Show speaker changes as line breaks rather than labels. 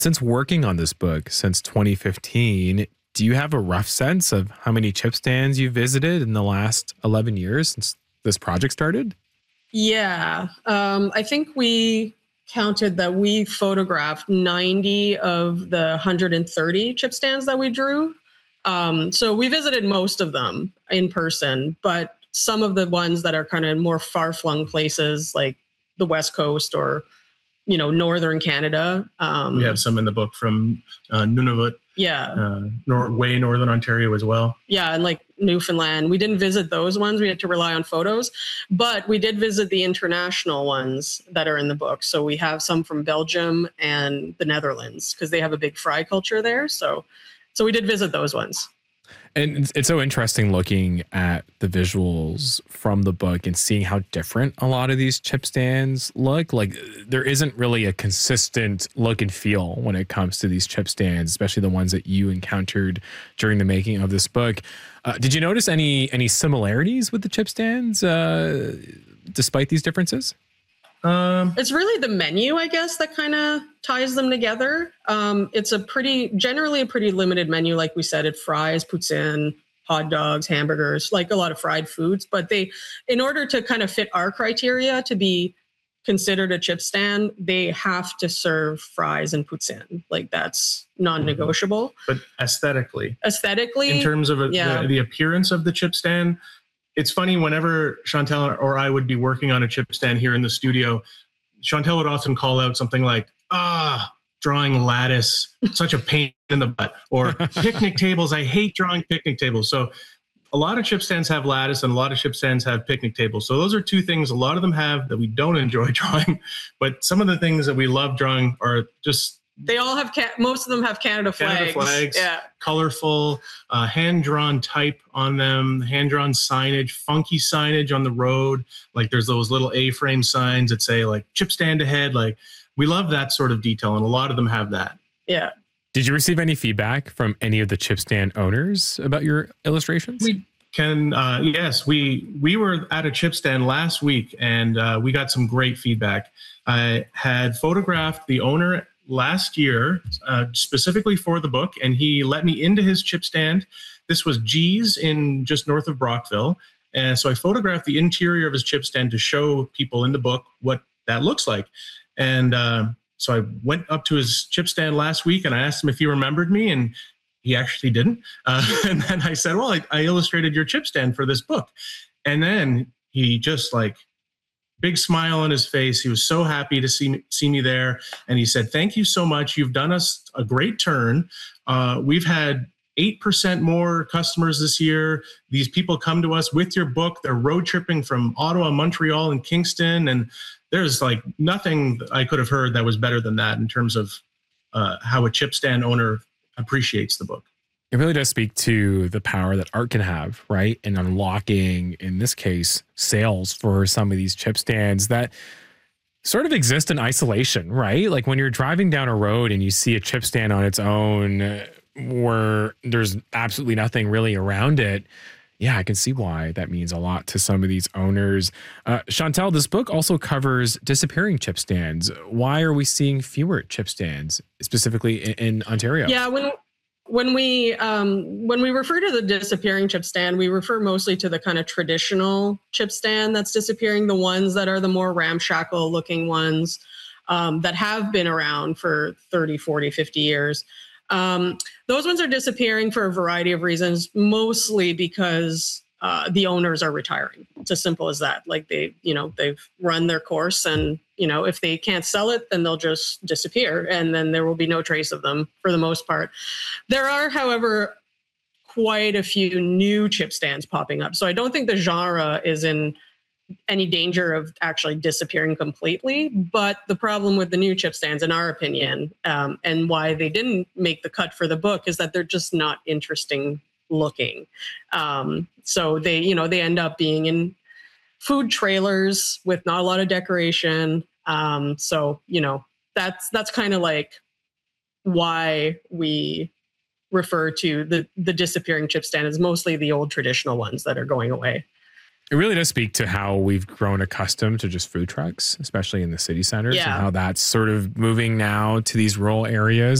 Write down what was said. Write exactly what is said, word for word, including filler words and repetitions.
Since working on this book since twenty fifteen, do you have a rough sense of how many chip stands you visited in the last eleven years since this project started?
Yeah, um, I think we counted that we photographed ninety of the one hundred thirty chip stands that we drew. Um, so we visited most of them in person, but some of the ones that are kind of more far-flung places like the West Coast or, you know, Northern Canada. Um,
we have some in the book from uh, Nunavut.
Yeah.
Uh, nor- way Northern Ontario as well.
Yeah, and like Newfoundland. We didn't visit those ones. We had to rely on photos, but we did visit the international ones that are in the book. So we have some from Belgium and the Netherlands because they have a big fry culture there. So, so we did visit those ones.
And it's, it's so interesting looking at the visuals from the book and seeing how different a lot of these chip stands look. Like there isn't really a consistent look and feel when it comes to these chip stands, especially the ones that you encountered during the making of this book. Uh, did you notice any any similarities with the chip stands uh, despite these differences?
Um,
it's really the menu, I guess, that kind of ties them together. Um, it's a pretty, generally a pretty limited menu. Like we said, it fries, poutine, hot dogs, hamburgers, like a lot of fried foods. But they, in order to kind of fit our criteria to be considered a chip stand, they have to serve fries and poutine. Like that's non-negotiable.
But aesthetically,
aesthetically,
in terms of a,
yeah.
the, the appearance of the chip stand, it's funny, whenever Chantal or I would be working on a chip stand here in the studio, Chantal would often call out something like, ah, drawing lattice, such a pain in the butt, or picnic tables, I hate drawing picnic tables. So a lot of chip stands have lattice and a lot of chip stands have picnic tables. So those are two things a lot of them have that we don't enjoy drawing. But some of the things that we love drawing are just...
They all have, ca- most of them have Canada flags.
Canada flags,
yeah.
Colorful, uh, hand-drawn type on them, hand-drawn signage, funky signage on the road. Like there's those little A-frame signs that say like chip stand ahead. Like we love that sort of detail, and a lot of them have that.
Yeah.
Did you receive any feedback from any of the chip stand owners about your illustrations?
We can, uh, yes, we we were at a chip stand last week, and uh, we got some great feedback. I had photographed the owner last year, uh, specifically for the book, and he let me into his chip stand. This was G's in just north of Brockville. And so I photographed the interior of his chip stand to show people in the book what that looks like. And uh, so I went up to his chip stand last week and I asked him if he remembered me, and he actually didn't. Uh, and then I said, well, I, I illustrated your chip stand for this book. And then he just like, big smile on his face. He was so happy to see me, see me there. And he said, thank you so much. You've done us a great turn. Uh, we've had eight percent more customers this year. These people come to us with your book. They're road tripping from Ottawa, Montreal, and Kingston. And there's like nothing I could have heard that was better than that in terms of uh, how a chip stand owner appreciates the book.
It really does speak to the power that art can have, right? And unlocking, in this case, sales for some of these chip stands that sort of exist in isolation, right? Like when you're driving down a road and you see a chip stand on its own where there's absolutely nothing really around it. Yeah, I can see why that means a lot to some of these owners. Uh, Chantal, this book also covers disappearing chip stands. Why are we seeing fewer chip stands, specifically in, in Ontario?
Yeah, when When we um, when we refer to the disappearing chip stand, we refer mostly to the kind of traditional chip stand that's disappearing, the ones that are the more ramshackle looking ones um, that have been around for thirty, forty, fifty years. Um, those ones are disappearing for a variety of reasons, mostly because uh, the owners are retiring. It's as simple as that. Like they, you know, they've run their course, and you know, if they can't sell it, then they'll just disappear, and then there will be no trace of them for the most part. There are, however, quite a few new chip stands popping up. So I don't think the genre is in any danger of actually disappearing completely. But the problem with the new chip stands, in our opinion, um, and why they didn't make the cut for the book, is that they're just not interesting looking. Um, so they, you know, they end up being in food trailers with not a lot of decoration. Um, so, you know, that's that's kind of like why we refer to the the disappearing chip stand as mostly the old traditional ones that are going away.
It really does speak to how we've grown accustomed to just food trucks, especially in the city centers,
Yeah.
and how that's sort of moving now to these rural areas.